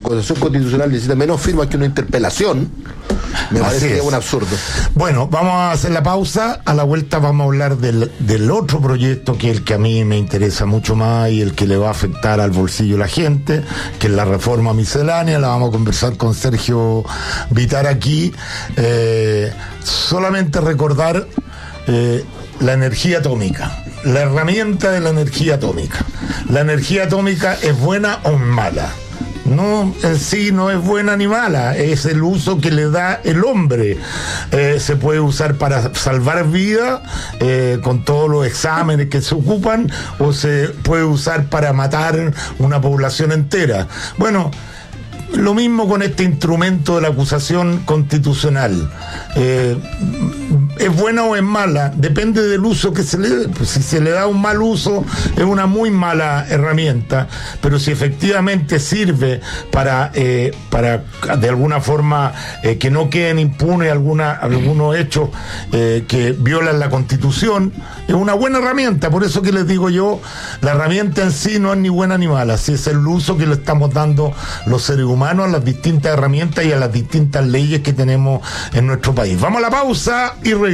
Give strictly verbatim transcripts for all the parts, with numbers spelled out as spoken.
acusación constitucional necesita menos firmas que una interpelación, me parece que es un absurdo. Bueno, vamos a hacer la pausa. A la vuelta vamos a hablar del, del otro proyecto, que es el que a mí me interesa mucho más y el que le va a afectar al bolsillo de la gente, que es la reforma miscelánea. La vamos a conversar con Sergio Vitar aquí. Eh, solamente recordar eh, la energía atómica, la herramienta de la energía atómica. La energía atómica es buena o mala. No, en sí no es buena ni mala, es el uso que le da el hombre. Eh, se puede usar para salvar vidas, eh, con todos los exámenes que se ocupan, o se puede usar para matar una población entera. Bueno, lo mismo con este instrumento de la acusación constitucional. Eh, ¿Es buena o es mala? Depende del uso que se le dé. Pues si se le da un mal uso, es una muy mala herramienta, pero si efectivamente sirve para, eh, para de alguna forma, eh, que no queden impunes alguna, algunos hechos eh, que violan la Constitución, es una buena herramienta. Por eso que les digo yo, la herramienta en sí no es ni buena ni mala, si es el uso que le estamos dando los seres humanos a las distintas herramientas y a las distintas leyes que tenemos en nuestro país. Vamos a la pausa y regresamos.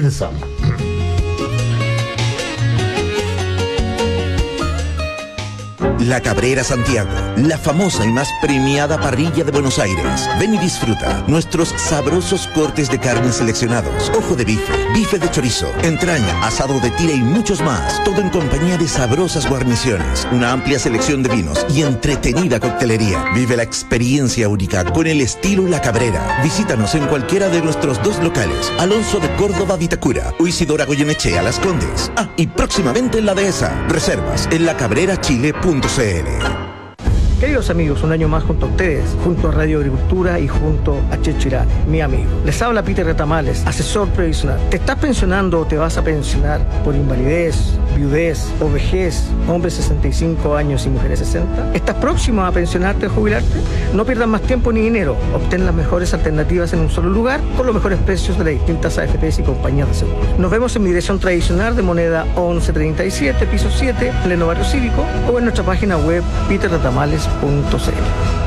La Cabrera Santiago, la famosa y más premiada parrilla de Buenos Aires. Ven y disfruta nuestros sabrosos cortes de carne seleccionados, ojo de bife, bife de chorizo, entraña, asado de tira y muchos más. Todo en compañía de sabrosas guarniciones, una amplia selección de vinos y entretenida coctelería. Vive la experiencia única con el estilo La Cabrera. Visítanos en cualquiera de nuestros dos locales, Alonso de Córdoba, Vitacura, o Isidora Goyenechea, Las Condes. Ah, y próximamente en la Dehesa. Reservas en la cabrera chile punto c l. Queridos amigos, un año más junto a ustedes, junto a Radio Agricultura y junto a Checho Irane, mi amigo. Les habla Peter Retamales, asesor previsional. ¿Te estás pensionando o te vas a pensionar por invalidez, viudez o vejez, hombres sesenta y cinco años y mujeres sesenta? ¿Estás próximo a pensionarte o jubilarte? No pierdas más tiempo ni dinero. Obtén las mejores alternativas en un solo lugar con los mejores precios de las distintas A F Ps y compañías de seguros. Nos vemos en mi dirección tradicional de moneda once treinta y siete, piso siete, pleno barrio cívico, o en nuestra página web peter retamales punto c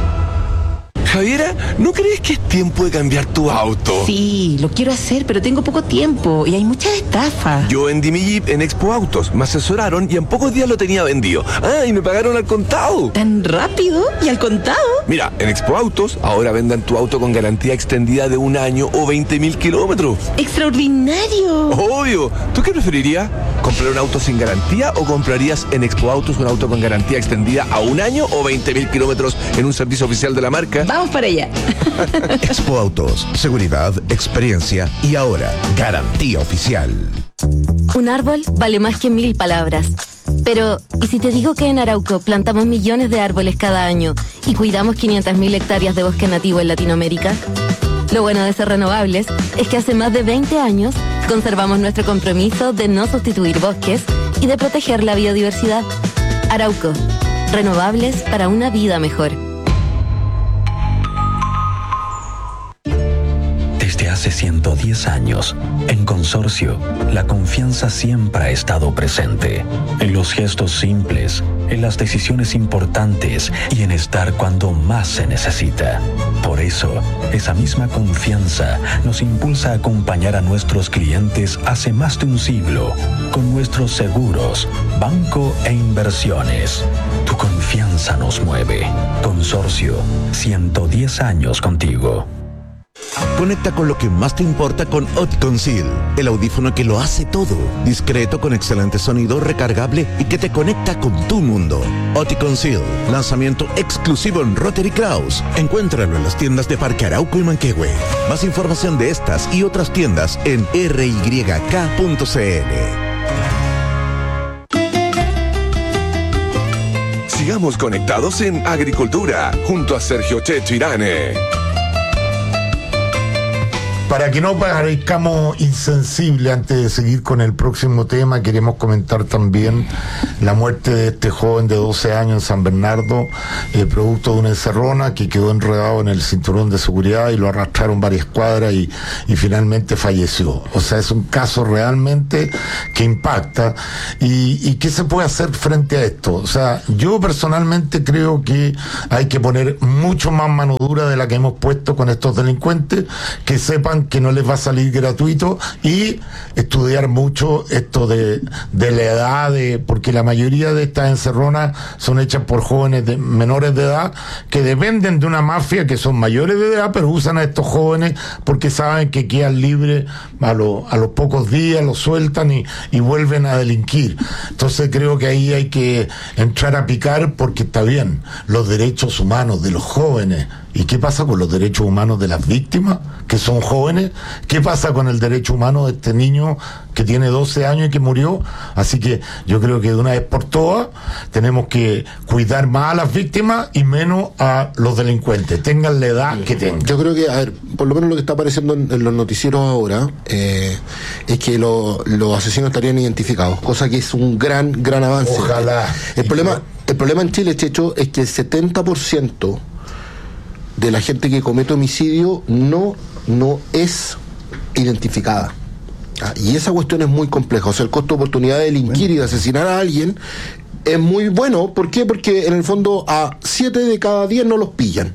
l. Javiera, ¿no crees que es tiempo de cambiar tu auto? Sí, lo quiero hacer, pero tengo poco tiempo y hay muchas estafas. Yo vendí mi Jeep en Expo Autos, me asesoraron y en pocos días lo tenía vendido. Ah, y me pagaron al contado. ¿Tan rápido? ¿Y al contado? Mira, en Expo Autos ahora vendan tu auto con garantía extendida de un año o veinte mil kilómetros. ¡Extraordinario! Obvio. ¿Tú qué preferirías? ¿Comprar un auto sin garantía o comprarías en Expo Autos un auto con garantía extendida a un año o veinte mil kilómetros en un servicio oficial de la marca? Vamos para allá. Expo Autos, seguridad, experiencia y ahora garantía oficial. Un árbol vale más que mil palabras. Pero, ¿y si te digo que en Arauco plantamos millones de árboles cada año y cuidamos quinientas mil hectáreas de bosque nativo en Latinoamérica? Lo bueno de ser renovables es que hace más de veinte años conservamos nuestro compromiso de no sustituir bosques y de proteger la biodiversidad. Arauco, renovables para una vida mejor. Desde hace ciento diez años, en Consorcio, la confianza siempre ha estado presente. En los gestos simples, en las decisiones importantes y en estar cuando más se necesita. Por eso, esa misma confianza nos impulsa a acompañar a nuestros clientes hace más de un siglo, con nuestros seguros, banco e inversiones. Tu confianza nos mueve. Consorcio, ciento diez años contigo. Conecta con lo que más te importa con Oticon Seal, el audífono que lo hace todo. Discreto, con excelente sonido, recargable y que te conecta con tu mundo. Oticon Seal, lanzamiento exclusivo en Rotary Kraus. Encuéntralo en las tiendas de Parque Arauco y Manquehue. Más información de estas y otras tiendas en r y k punto c l. Sigamos conectados en Agricultura junto a Sergio Checho Irane. Para que no parezcamos insensibles, antes de seguir con el próximo tema, queremos comentar también la muerte de este joven de doce años en San Bernardo, eh, producto de una encerrona que quedó enredado en el cinturón de seguridad y lo arrastraron varias cuadras y, y finalmente falleció. O sea, es un caso realmente que impacta. ¿Y, y qué se puede hacer frente a esto? O sea, yo personalmente creo que hay que poner mucho más mano dura de la que hemos puesto con estos delincuentes, que sepan que no les va a salir gratuito, y estudiar mucho esto de, de la edad, de, porque la mayoría de estas encerronas son hechas por jóvenes de, menores de edad, que dependen de una mafia, que son mayores de edad, pero usan a estos jóvenes porque saben que quedan libres a, lo, a los pocos días, los sueltan y, y vuelven a delinquir. Entonces creo que ahí hay que entrar a picar, porque está bien, los derechos humanos de los jóvenes. ¿Y qué pasa con los derechos humanos de las víctimas, que son jóvenes? ¿Qué pasa con el derecho humano de este niño que tiene doce años y que murió? Así que yo creo que de una vez por todas tenemos que cuidar más a las víctimas y menos a los delincuentes, tengan la edad que tengan. Yo creo que, a ver, por lo menos lo que está apareciendo en, en los noticieros ahora eh, es que lo, los asesinos estarían identificados, cosa que es un gran, gran avance. Ojalá. El, el, problema, el problema en Chile, Checho, es que el setenta por ciento de la gente que comete homicidio no, no es identificada. Ah, y esa cuestión es muy compleja. O sea, el costo de oportunidad de delinquir y de asesinar a alguien es muy bueno. ¿Por qué? Porque en el fondo a siete de cada diez no los pillan.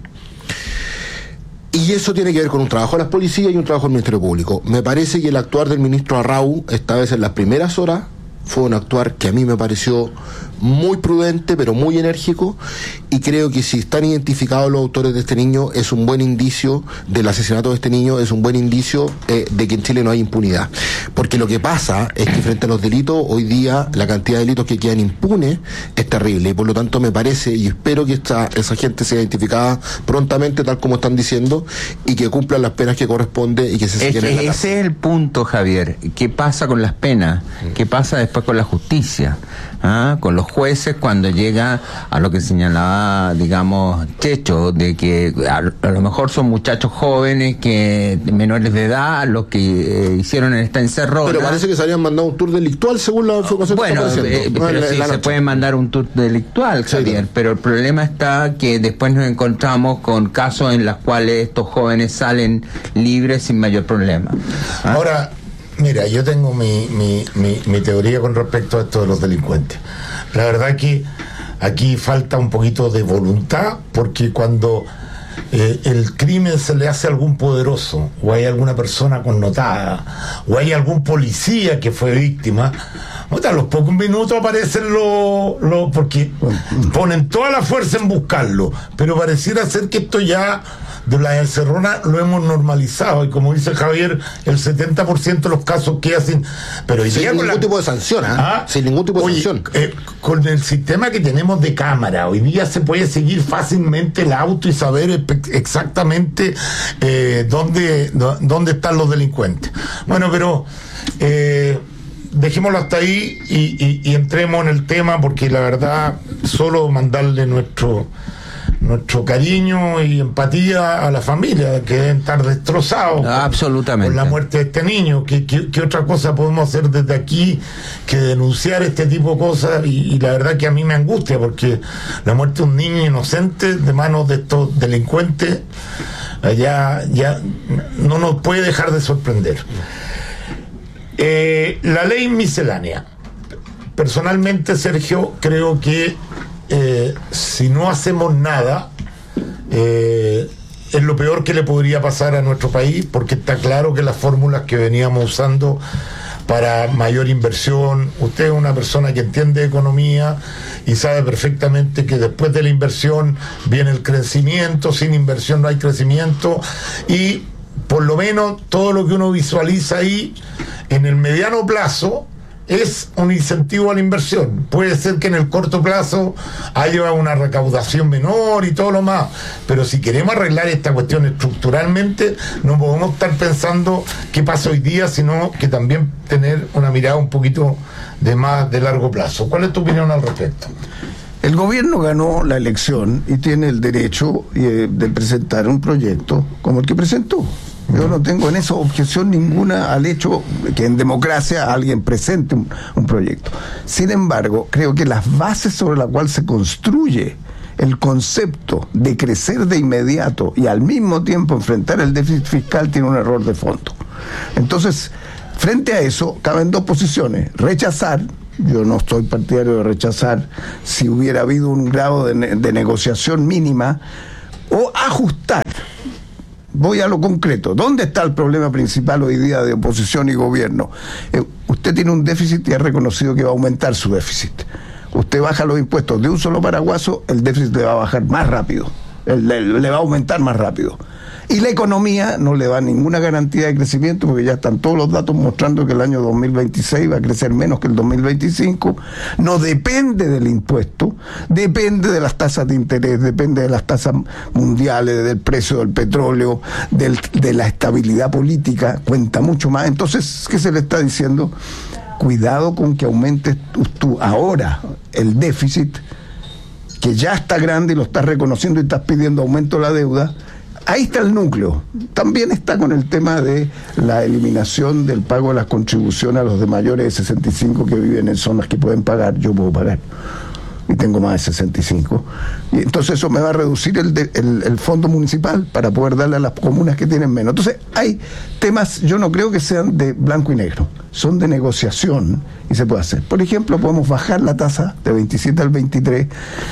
Y eso tiene que ver con un trabajo de las policías y un trabajo del Ministerio Público. Me parece que el actuar del ministro Arrau, esta vez en las primeras horas, fue un actuar que a mí me pareció muy prudente, pero muy enérgico, y creo que si están identificados los autores de este niño, es un buen indicio del asesinato de este niño, es un buen indicio eh, de que en Chile no hay impunidad. Porque lo que pasa es que frente a los delitos, hoy día la cantidad de delitos que quedan impunes es terrible, y por lo tanto me parece, y espero que esta, esa gente sea identificada prontamente, tal como están diciendo, y que cumplan las penas que corresponde y que se es saquen en la Ese casa. es el punto, Javier. ¿Qué pasa con las penas? ¿Qué pasa después con la justicia? ¿Ah? Con los jueces, cuando llega a lo que señalaba, digamos, Checho, de que a, a lo mejor son muchachos jóvenes, que menores de edad, los que eh, hicieron esta encerrona. Pero parece que se habían mandado un tour delictual según la información bueno, que está eh, apareciendo. pero No, sí la, la se puede mandar un tour delictual, Javier, sí, pero el problema está que después nos encontramos con casos en los cuales estos jóvenes salen libres sin mayor problema. ¿Ah? Ahora, mira, yo tengo mi, mi, mi, mi teoría con respecto a esto de los delincuentes. La verdad que aquí falta un poquito de voluntad, porque cuando eh, el crimen se le hace a algún poderoso, o hay alguna persona connotada, o hay algún policía que fue víctima, a los pocos minutos aparecen los, los porque ponen toda la fuerza en buscarlo, pero pareciera ser que esto ya de la encerrona lo hemos normalizado, y como dice Javier, el setenta por ciento de los casos queda sin, pero sin ningún la, tipo de sanción, ¿eh? ¿Ah? sin ningún tipo de oye, sanción. Eh, con el sistema que tenemos de cámara, hoy día se puede seguir fácilmente el auto y saber exactamente eh, dónde, dónde están los delincuentes. Bueno, pero eh, dejémoslo hasta ahí y, y, y entremos en el tema, porque la verdad solo mandarle nuestro nuestro cariño y empatía a la familia, que deben estar destrozados absolutamente por la muerte de este niño. ¿Qué, qué, qué otra cosa podemos hacer desde aquí que denunciar este tipo de cosas? Y, y la verdad que a mí me angustia, porque la muerte de un niño inocente de manos de estos delincuentes ya, ya no nos puede dejar de sorprender. Eh, la ley miscelánea. Personalmente, Sergio, creo que eh, si no hacemos nada, eh, es lo peor que le podría pasar a nuestro país, porque está claro que las fórmulas que veníamos usando para mayor inversión, usted es una persona que entiende economía y sabe perfectamente que después de la inversión viene el crecimiento, sin inversión no hay crecimiento, y por lo menos todo lo que uno visualiza ahí en el mediano plazo es un incentivo a la inversión. Puede ser que en el corto plazo haya una recaudación menor y todo lo más, pero si queremos arreglar esta cuestión estructuralmente, no podemos estar pensando qué pasa hoy día, sino que también tener una mirada un poquito de más de largo plazo. ¿Cuál es tu opinión al respecto? El gobierno ganó la elección y tiene el derecho eh, de presentar un proyecto como el que presentó. Yo no tengo en eso objeción ninguna al hecho que en democracia alguien presente un, un proyecto. Sin embargo, creo que las bases sobre las cuales se construye el concepto de crecer de inmediato y al mismo tiempo enfrentar el déficit fiscal tiene un error de fondo. Entonces, frente a eso, caben dos posiciones. Rechazar, yo no estoy partidario de rechazar si hubiera habido un grado de, ne- de negociación mínima, o ajustar. Voy a lo concreto. ¿Dónde está el problema principal hoy día de oposición y gobierno? Eh, usted tiene un déficit y ha reconocido que va a aumentar su déficit. Usted baja los impuestos de un solo paraguaso, el déficit le va a bajar más rápido, le, le va a aumentar más rápido. Y la economía no le da ninguna garantía de crecimiento, porque ya están todos los datos mostrando que el año dos mil veintiséis va a crecer menos que el dos mil veinticinco. No depende del impuesto, depende de las tasas de interés, depende de las tasas mundiales, del precio del petróleo, del, de la estabilidad política, cuenta mucho más. Entonces, ¿qué se le está diciendo? Cuidado con que aumentes tú, tú ahora el déficit, que ya está grande y lo estás reconociendo y estás pidiendo aumento de la deuda. Ahí está el núcleo. También está con el tema de la eliminación del pago de las contribuciones a los de mayores de sesenta y cinco que viven en zonas que pueden pagar. Yo puedo pagar y tengo más de sesenta y cinco, y entonces eso me va a reducir el, de, el, el fondo municipal para poder darle a las comunas que tienen menos. Entonces hay temas, yo no creo que sean de blanco y negro, son de negociación y se puede hacer. Por ejemplo, podemos bajar la tasa de veintisiete al veintitrés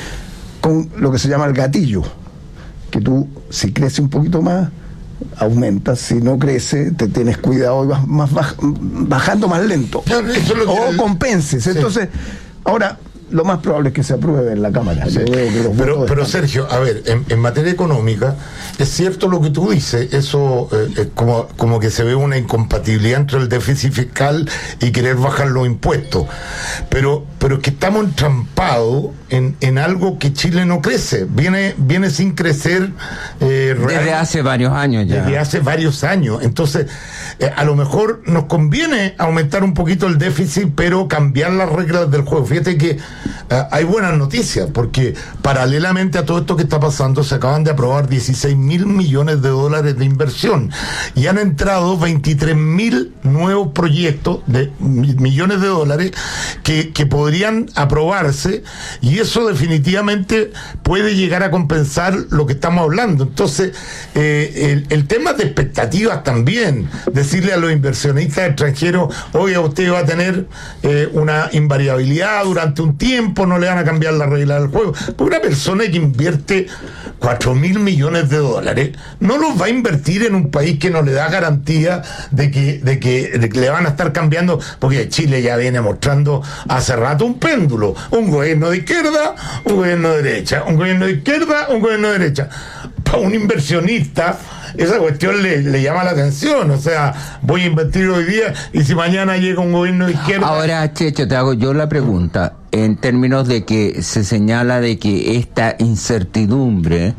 con lo que se llama el gatillo, que tú, si crece un poquito más, aumentas; si no crece, te tienes cuidado y vas más baj, bajando más lento. Eso es lo que o el... compenses. Sí. Entonces, ahora, lo más probable es que se apruebe en la Cámara. Sí. Pero, pero Sergio, a ver, en, en materia económica, es cierto lo que tú dices, eso eh, como, como que se ve una incompatibilidad entre el déficit fiscal y querer bajar los impuestos. Pero, pero es que estamos entrampados en, en algo que Chile no crece, viene, viene sin crecer eh, real, desde hace varios años ya. Desde hace varios años. Entonces, eh, a lo mejor nos conviene aumentar un poquito el déficit, pero cambiar las reglas del juego. Fíjate que Uh, hay buenas noticias, porque paralelamente a todo esto que está pasando se acaban de aprobar dieciséis mil millones de dólares de inversión y han entrado veintitrés mil nuevos proyectos de millones de dólares que, que podrían aprobarse, y eso definitivamente puede llegar a compensar lo que estamos hablando. Entonces eh, el, el tema de expectativas también, decirle a los inversionistas extranjeros: oye, usted va a tener eh, una invariabilidad durante un tiempo, no le van a cambiar la regla del juego. Porque una persona que invierte cuatro mil millones de dólares no los va a invertir en un país que no le da garantía de que, de que, de que le van a estar cambiando, porque Chile ya viene mostrando hace rato un péndulo: un gobierno de izquierda, un gobierno de derecha, un gobierno de izquierda, un gobierno de derecha. Para un inversionista esa cuestión le, le llama la atención. O sea, voy a invertir hoy día y si mañana llega un gobierno de izquierda. Ahora, Checho, te hago yo la pregunta en términos de que se señala de que esta incertidumbre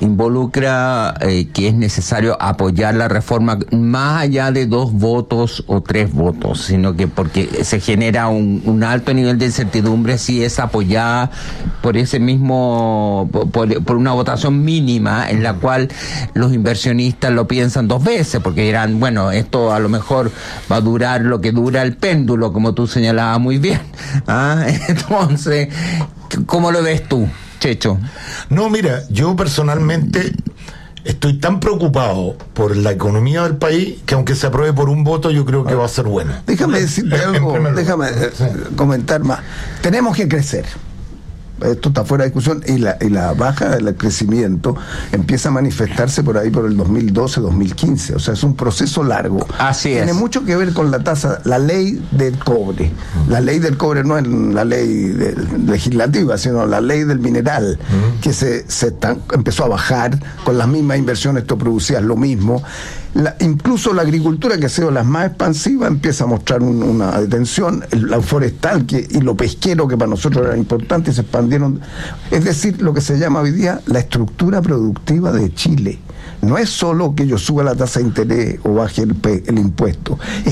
involucra eh, que es necesario apoyar la reforma más allá de dos votos o tres votos, sino que porque se genera un, un alto nivel de incertidumbre si es apoyada por ese mismo, por, por una votación mínima en la cual los inversionistas lo piensan dos veces, porque dirán, bueno, esto a lo mejor va a durar lo que dura el péndulo, como tú señalabas muy bien. ¿Ah? Entonces, ¿cómo lo ves tú, Checho? No, mira, yo personalmente estoy tan preocupado por la economía del país que aunque se apruebe por un voto, yo creo que va a ser buena. Déjame decirte en, algo, en déjame eh, sí. comentar más. Tenemos que crecer. Esto está fuera de discusión, y la, y la baja del crecimiento empieza a manifestarse por ahí por el dos mil doce, dos mil quince, o sea, es un proceso largo. Así Tiene es. mucho que ver con la tasa, la ley del cobre. La ley del cobre no es la ley de, legislativa, sino la ley del mineral, uh-huh. que se, se tan, empezó a bajar con las mismas inversiones, esto producía lo mismo. La, incluso la agricultura, que ha sido la más expansiva, empieza a mostrar un, una detención. El, la forestal que, y lo pesquero, que para nosotros era importante, se expandieron. Es decir, lo que se llama hoy día la estructura productiva de Chile. No es solo que yo suba la tasa de interés o baje el, el impuesto, es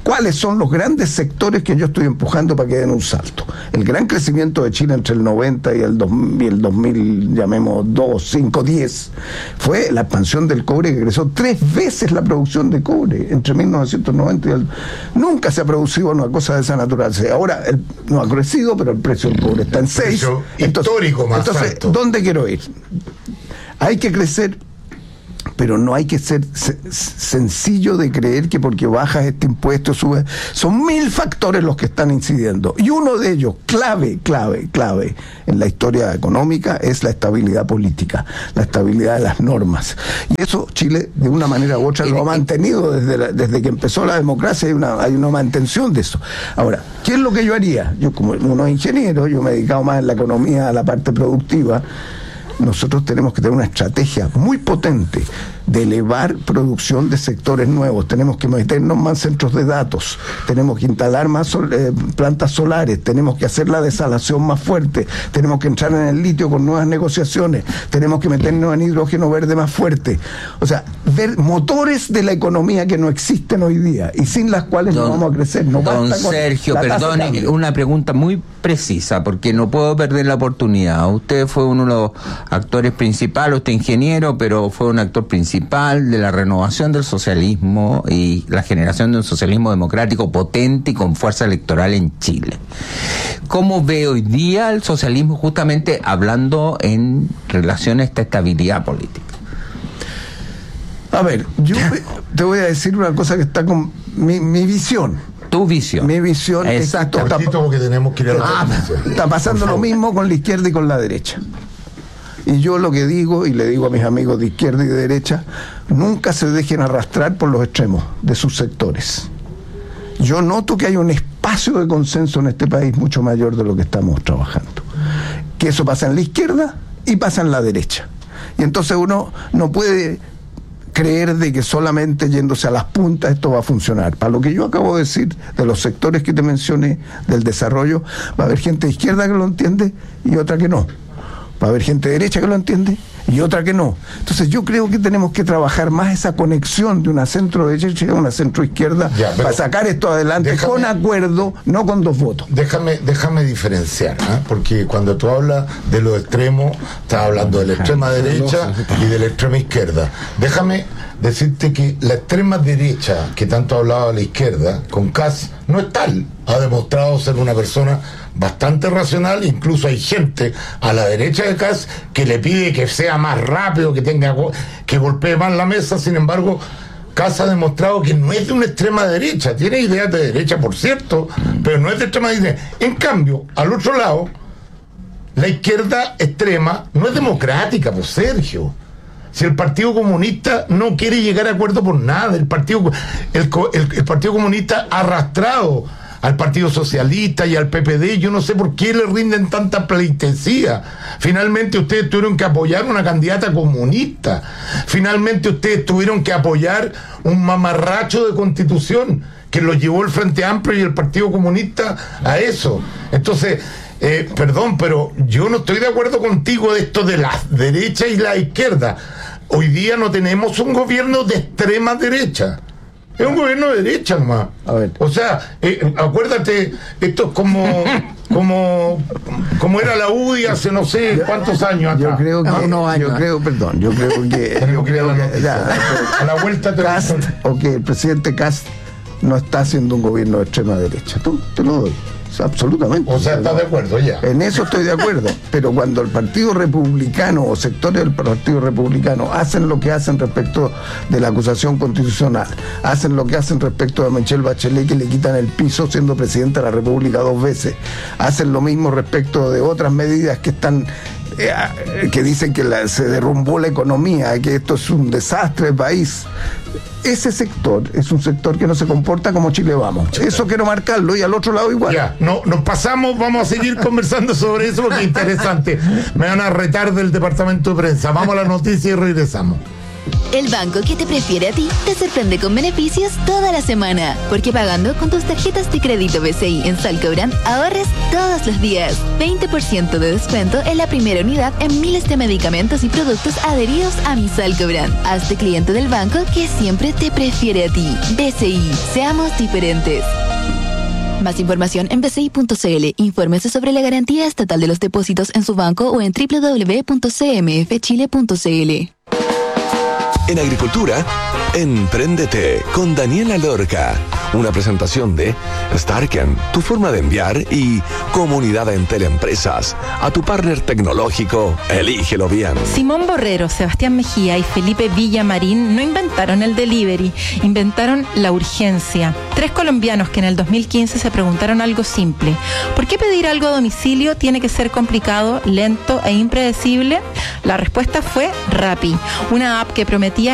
¿Cuáles son los grandes sectores que yo estoy empujando para que den un salto? El gran crecimiento de Chile entre el noventa y el dos mil, y el dos mil, llamemos dos, cinco, diez, fue la expansión del cobre, que creció tres veces la producción de cobre entre mil novecientos noventa y el... Nunca se ha producido una cosa de esa naturaleza. Ahora el, no ha crecido, pero el precio del cobre está en seis. Entonces, histórico más entonces alto. ¿dónde quiero ir? Hay que crecer, pero no hay que ser se, sencillo de creer que porque bajas este impuesto, subes. Son mil factores los que están incidiendo. Y uno de ellos, clave, clave, clave en la historia económica, es la estabilidad política, la estabilidad de las normas. Y eso Chile, de una manera u otra, lo ha mantenido desde, la, desde que empezó la democracia. Hay una, hay una mantención de eso. Ahora, ¿qué es lo que yo haría? Yo, como uno ingeniero, yo me he dedicado más en la economía a la parte productiva. Nosotros tenemos que tener una estrategia muy potente de elevar producción de sectores nuevos. Tenemos que meternos más centros de datos, tenemos que instalar más sol, eh, plantas solares, tenemos que hacer la desalación más fuerte, tenemos que entrar en el litio con nuevas negociaciones, tenemos que meternos en hidrógeno verde más fuerte. O sea, ver motores de la economía que no existen hoy día y sin las cuales don, no vamos a crecer. No don Sergio, perdone, una pregunta muy precisa, porque no puedo perder la oportunidad. Usted fue uno de los actores principales, usted ingeniero, pero fue un actor principal de la renovación del socialismo y la generación de un socialismo democrático potente y con fuerza electoral en Chile. ¿Cómo ve hoy día el socialismo, justamente hablando en relación a esta estabilidad política? A ver, yo te voy a decir una cosa que está con mi, mi visión. Tu visión. Mi visión. Exacto. Está, está, porque tenemos que ir a la ah, está pasando lo mismo con la izquierda y con la derecha. Y yo lo que digo, y le digo a mis amigos de izquierda y de derecha, nunca se dejen arrastrar por los extremos de sus sectores. Yo noto que hay un espacio de consenso en este país mucho mayor de lo que estamos trabajando. Que eso pasa en la izquierda y pasa en la derecha. Y entonces uno no puede creer de que solamente yéndose a las puntas esto va a funcionar. Para lo que yo acabo de decir, de los sectores que te mencioné, del desarrollo, va a haber gente de izquierda que lo entiende y otra que no. Va a haber gente de derecha que lo entiende y otra que no. Entonces yo creo que tenemos que trabajar más esa conexión de una centro derecha y una centro izquierda ya, para sacar esto adelante déjame, con acuerdo, no con dos votos. Déjame, déjame diferenciar, ¿eh? Porque cuando tú hablas de los extremos, estás hablando de la extrema derecha y de la extrema izquierda. Déjame decirte que la extrema derecha, que tanto hablaba la izquierda, con Kast, no es tal. Ha demostrado ser una persona bastante racional, incluso hay gente a la derecha de Kast que le pide que sea más rápido, que tenga que golpee más la mesa. Sin embargo, Kast ha demostrado que no es de una extrema derecha, tiene ideas de derecha, por cierto, pero no es de extrema derecha. En cambio, al otro lado, la izquierda extrema no es democrática, pues Sergio. Si el Partido Comunista no quiere llegar a acuerdo por nada, el Partido, el, el, el Partido Comunista ha arrastrado al Partido Socialista y al P P D, yo no sé por qué le rinden tanta pleitesía. Finalmente ustedes tuvieron que apoyar una candidata comunista, finalmente ustedes tuvieron que apoyar un mamarracho de constitución que lo llevó el Frente Amplio y el Partido Comunista a eso. Entonces, eh, perdón, pero yo no estoy de acuerdo contigo de esto de la derecha y la izquierda. Hoy día no tenemos un gobierno de extrema derecha. Es un gobierno de derecha nomás. A ver. O sea, eh, acuérdate, esto es como, como, como era la U D I hace no sé cuántos años atrás. Yo creo que, ah, unos años. Yo creo, perdón, yo creo que, yo creo que ya, a la vuelta te Kast, o que el presidente Kast no está haciendo un gobierno de extrema derecha. Tú, te lo doy. Absolutamente. O sea, ¿estás de acuerdo ya? En eso estoy de acuerdo. Pero cuando el Partido Republicano o sectores del Partido Republicano hacen lo que hacen respecto de la acusación constitucional, hacen lo que hacen respecto de Michelle Bachelet, que le quitan el piso siendo presidenta de la República dos veces, hacen lo mismo respecto de otras medidas que están eh, que dicen que la, se derrumbó la economía, que esto es un desastre del país. Ese sector es un sector que no se comporta como Chile Vamos. Eso quiero marcarlo, y al otro lado igual. Ya, no, nos pasamos, vamos a seguir conversando sobre eso porque es interesante. Me van a retar del departamento de prensa. Vamos a la noticia y regresamos. El banco que te prefiere a ti te sorprende con beneficios toda la semana. Porque pagando con tus tarjetas de crédito B C I en Salcobrand ahorres todos los días. veinte por ciento de descuento en la primera unidad en miles de medicamentos y productos adheridos a mi Salcobrand. Hazte cliente del banco que siempre te prefiere a ti. B C I, seamos diferentes. Más información en b c i punto c l. Infórmese sobre la garantía estatal de los depósitos en su banco o en w w w punto c m f chile punto c l. En agricultura, Empréndete con Daniela Lorca. Una presentación de Starken, tu forma de enviar, y Comunidad Entel Empresas. A tu partner tecnológico, elígelo bien. Simón Borrero, Sebastián Mejía y Felipe Villamarín no inventaron el delivery, inventaron la urgencia. Tres colombianos que en el dos mil quince se preguntaron algo simple: ¿por qué pedir algo a domicilio tiene que ser complicado, lento e impredecible? La respuesta fue Rappi, una app que prometía